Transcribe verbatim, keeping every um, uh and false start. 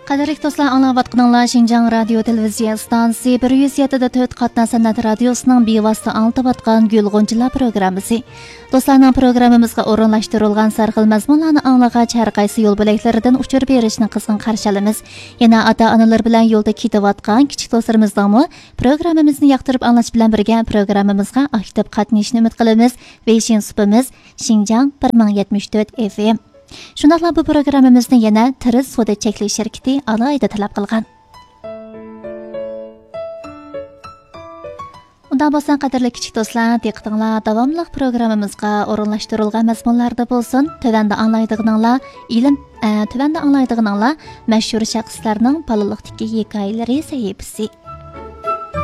Qadirlik dostlar, anlayatqanlar Şinjan Radio Televiziya stansiyasi bir yuz yetti nöqta to'rt qatna san'at radiosuning bevosita anglatayotgan Gulg'unchilar programmasi. Dostlarning programmamizga o'rinlashtirilgan sarxil mazmunlarni anglag'ach har qaysi yo'l bo'laklaridan uchirib berishni qizg'in qarshilaymiz. Yana ota-onalar bilan yo'lda ketayotgan kichik do'stlarimizdanmi programmamizni yoqtirib anglash bilan birga programmamizga aktiv qatnashishni umid qilamiz. Beshin supimiz Şinjan bir ming yetmish to'rt F M. Shundaqla bu programmamizni yana Tiris Soda cheklov shirkati alohida talab qilgan. Undan bo'lsa, qadrli kichik do'stlar, diqqatinglar davomli programmamizga o'rinlashtirilgan mazmunlarda bo'lsin. Tövanda anglaydiganlar ilm, tövanda anglaydiganlar mashhur shaxslarning bolalikdagi hikoyalari sahifasi.